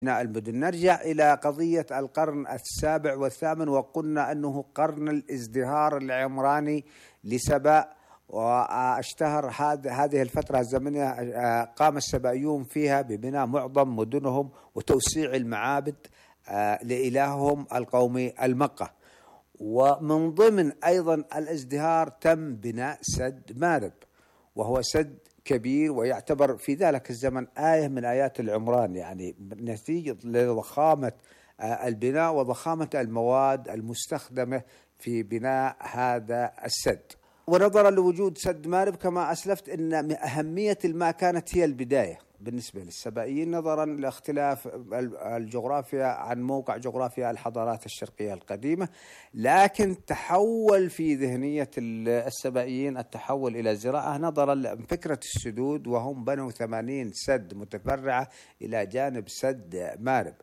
بناء المدن. نرجع إلى قضية القرن السابع والثامن، وقلنا أنه قرن الازدهار العمراني لسبأ، واشتهر هذه الفترة الزمنية قام السبائيون فيها ببناء معظم مدنهم وتوسيع المعابد لإلههم القومي المقة. ومن ضمن أيضا الازدهار تم بناء سد مارب، وهو سد كبير ويعتبر في ذلك الزمن آية من آيات العمران، يعني نتيجة لضخامة البناء وضخامة المواد المستخدمة في بناء هذا السد. ونظرا لوجود سد مارب كما أسلفت أن أهمية الماء كانت هي البداية بالنسبة للسبائيين، نظرا لاختلاف الجغرافيا عن موقع جغرافيا الحضارات الشرقية القديمة. لكن تحول في ذهنية السبائيين التحول إلى الزراعة نظرا لفكرة السدود، وهم بنوا 80 سد متفرعة إلى جانب سد مارب.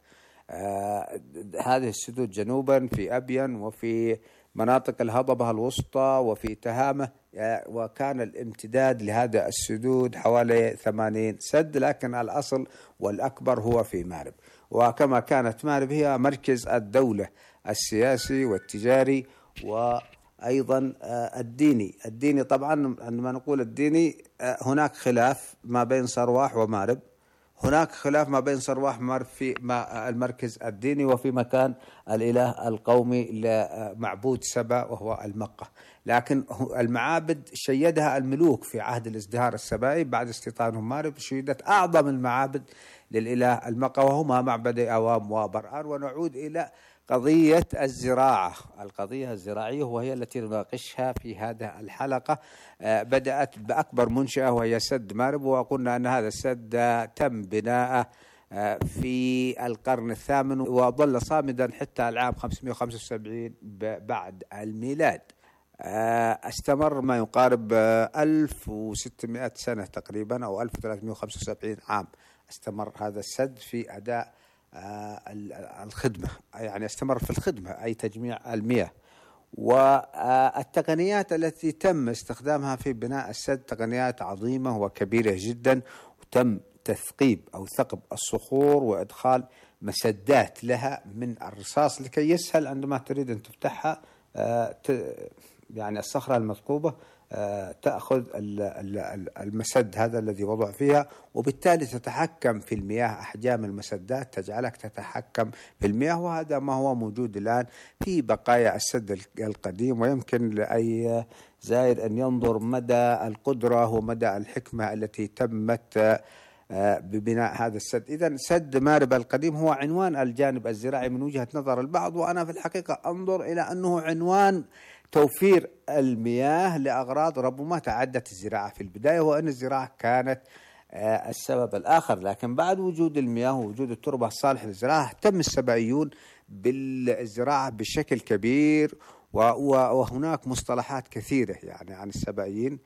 هذه السدود جنوبا في أبين وفي مناطق الهضبة الوسطى وفي تهامة، وكان الامتداد لهذا السدود حوالي 80 سد، لكن الأصل والأكبر هو في مارب. وكما كانت مارب هي مركز الدولة السياسي والتجاري وأيضا الديني طبعا. عندما نقول الديني هناك خلاف ما بين صرواح ومارب، هناك خلاف ما بين صرواح ومارب في المركز الديني وفي مكان الإله القومي لمعبود سبأ وهو المقة. لكن المعابد شيدها الملوك في عهد الازدهار السبائي بعد استيطانهم مارب، شيدت أعظم المعابد للإله المقة وهما معبدي أوام وبرآن. ونعود إلى قضية الزراعة، القضية الزراعية وهي التي نناقشها في هذه الحلقة. بدأت بأكبر منشأة وهي سد مارب، وقلنا أن هذا السد تم بناءه في القرن الثامن وظل صامدا حتى العام 575 بعد الميلاد. استمر ما يقارب 1600 سنة تقريبا أو 1375 عام استمر هذا السد في أداء الخدمة، يعني استمر في الخدمة أي تجميع المياه. والتقنيات التي تم استخدامها في بناء السد تقنيات عظيمة وكبيرة جدا، وتم تثقيب أو ثقب الصخور وإدخال مسدات لها من الرصاص لكي يسهل عندما تريد أن تفتحها، يعني الصخرة المثقوبة تأخذ المسد هذا الذي وضع فيها، وبالتالي تتحكم في المياه. أحجام المسدات تجعلك تتحكم في المياه، وهذا ما هو موجود الآن في بقايا السد القديم. ويمكن لأي زائر أن ينظر مدى القدرة ومدى الحكمة التي تمت ببناء هذا السد. إذن سد مارب القديم هو عنوان الجانب الزراعي من وجهة نظر البعض، وأنا في الحقيقة أنظر إلى أنه عنوان توفير المياه لأغراض ربما تعدت الزراعة في البداية، وأن الزراعة كانت السبب الآخر. لكن بعد وجود المياه ووجود التربة الصالحة للزراعة اهتم السبائيون بالزراعة بشكل كبير. وهناك مصطلحات كثيرة يعني عن السبائيين،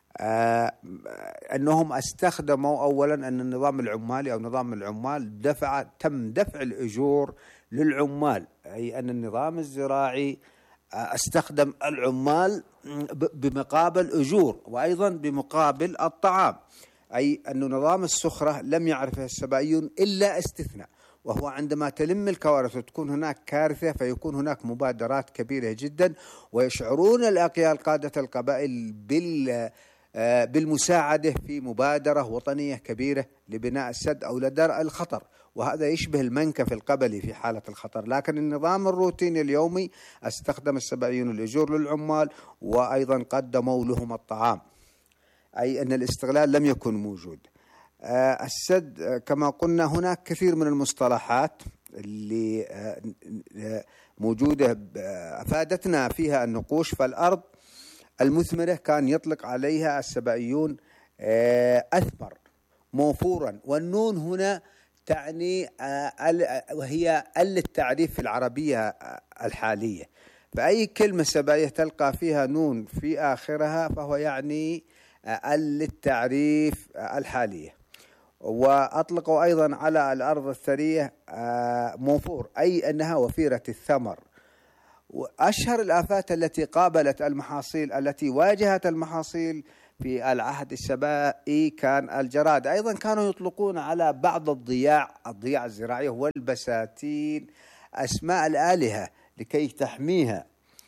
أنهم استخدموا أولا أن النظام العمالي أو نظام العمال تم دفع الأجور للعمال، أي أن النظام الزراعي استخدم العمال بمقابل أجور وأيضا بمقابل الطعام، أي أن نظام السخرة لم يعرفه السبائيون إلا استثناء، وهو عندما تلم الكوارث وتكون هناك كارثة فيكون هناك مبادرات كبيرة جدا، ويشعرون الأقيال قادة القبائل بالمساعدة في مبادرة وطنية كبيرة لبناء السد أو لدرء الخطر، وهذا يشبه المنكف القبلي في حالة الخطر. لكن النظام الروتيني اليومي استخدم السبائيون الأجور للعمال وأيضا قدموا لهم الطعام، أي أن الاستغلال لم يكن موجود. السد كما قلنا هناك كثير من المصطلحات اللي موجودة أفادتنا فيها النقوش. فالأرض المثمرة كان يطلق عليها السبائيون أثمر موفورا، والنون هنا تعني وهي التعريف في العربية الحالية، فأي كلمة سبائية تلقى فيها نون في آخرها فهو يعني التعريف الحالية. وأطلقوا أيضا على الأرض الثرية موفور، أي أنها وفيرة الثمر. وأشهر الآفات التي قابلت المحاصيل التي واجهت المحاصيل في العهد السبائي كان الجراد. أيضا كانوا يطلقون على بعض الضياع الزراعية والبساتين أسماء الآلهة لكي تحميها.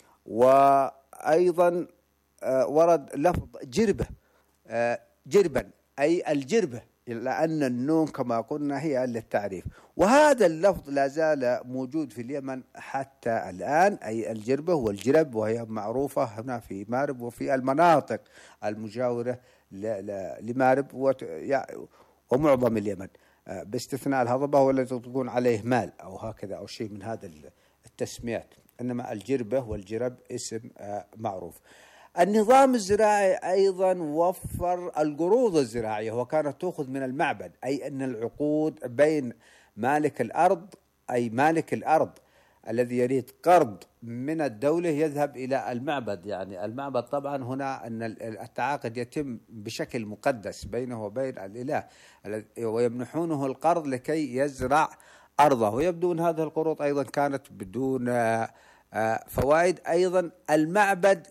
وأيضا ورد لفظ جربة، جربا أي الجربة، لأن النون كما قلنا هي للتعريف. وهذا اللفظ لا زال موجود في اليمن حتى الآن، أي الجربة والجرب، وهي معروفة هنا في مارب وفي المناطق المجاورة لمارب ومعظم اليمن، باستثناء الهضبة والذي يطلقون عليه مال أو هكذا أو شيء من هذا التسميات، إنما الجربة والجرب اسم معروف. النظام الزراعي أيضا وفر القروض الزراعية، وكانت تأخذ من المعبد، أي أن العقود بين مالك الأرض، أي مالك الأرض الذي يريد قرض من الدولة يذهب إلى المعبد. يعني المعبد طبعا هنا أن التعاقد يتم بشكل مقدس بينه وبين الإله، ويمنحونه القرض لكي يزرع أرضه. ويبدو أن هذه القروض أيضا كانت بدون فوائد. أيضا المعبد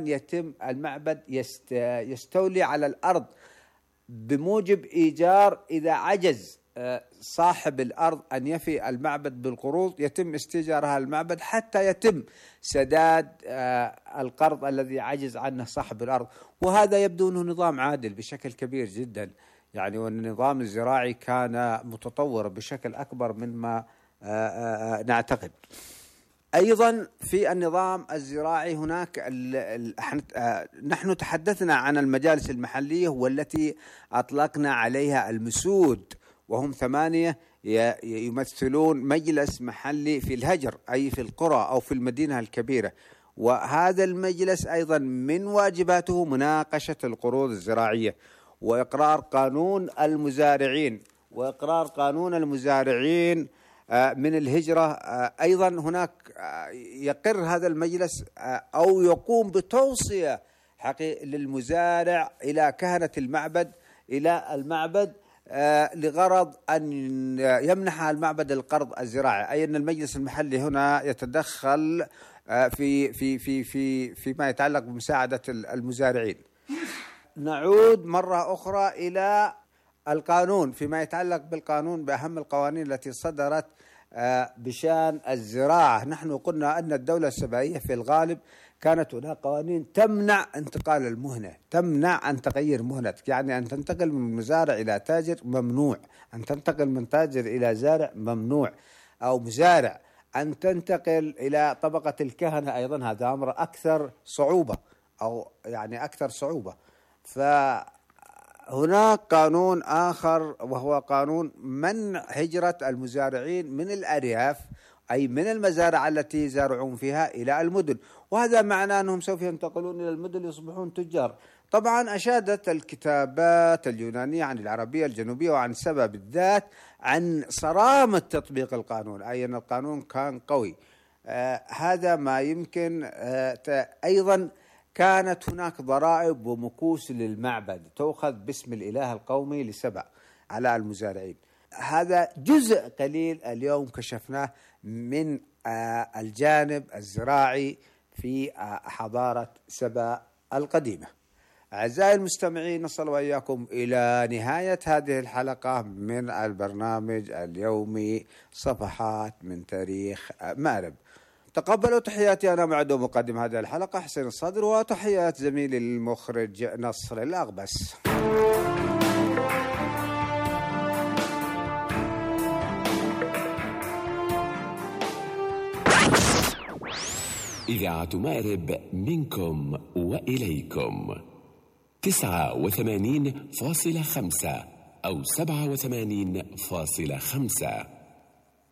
يستولي على الأرض بموجب إيجار. إذا عجز صاحب الأرض أن يفي المعبد بالقروض يتم استئجارها المعبد حتى يتم سداد القرض الذي عجز عنه صاحب الأرض. وهذا يبدو أنه نظام عادل بشكل كبير جدا، يعني والنظام الزراعي كان متطور بشكل أكبر مما نعتقد. أيضا في النظام الزراعي هناك نحن تحدثنا عن المجالس المحلية والتي أطلقنا عليها المسود، وهم 8 يمثلون مجلس محلي في الهجر، أي في القرى أو في المدينة الكبيرة. وهذا المجلس أيضا من واجباته مناقشة القروض الزراعية وإقرار قانون المزارعين من الهجرة. أيضا هناك يقر هذا المجلس أو يقوم بتوصية للمزارع إلى كهنة المعبد لغرض أن يمنح المعبد القرض الزراعي، أي أن المجلس المحلي هنا يتدخل فيما يتعلق بمساعدة المزارعين. نعود مرة أخرى إلى القانون، فيما يتعلق بالقانون بأهم القوانين التي صدرت بشان الزراعة. نحن قلنا أن الدولة السبائية في الغالب كانت هناك قوانين تمنع انتقال المهنة، تمنع عن تغيير مهنتك، يعني أن تنتقل من مزارع إلى تاجر ممنوع، أن تنتقل من تاجر إلى زارع ممنوع، أو مزارع أن تنتقل إلى طبقة الكهنة أيضا هذا أمر أكثر صعوبة، أو يعني أكثر صعوبة. فهناك قانون آخر وهو قانون منع هجرة المزارعين من الأرياف، أي من المزارع التي يزارعون فيها إلى المدن، وهذا معناه أنهم سوف ينتقلون إلى المدن يصبحون تجار. طبعا أشادت الكتابات اليونانية عن العربية الجنوبية وعن سبب بالذات عن صرامة تطبيق القانون، أي أن القانون كان قوي. هذا ما يمكن. أيضا كانت هناك ضرائب ومكوس للمعبد تؤخذ باسم الإله القومي لسبأ على المزارعين. هذا جزء قليل اليوم كشفناه من الجانب الزراعي في حضارة سبأ القديمة. أعزائي المستمعين، نصل وإياكم إلى نهاية هذه الحلقة من البرنامج اليومي صفحات من تاريخ مأرب. تقبلوا تحياتي أنا معد مقدم هذه الحلقة حسين الصدر، وتحيات زميلي المخرج نصر الأغبس. إذاعة مأرب منكم وإليكم 89.5 أو 87.5.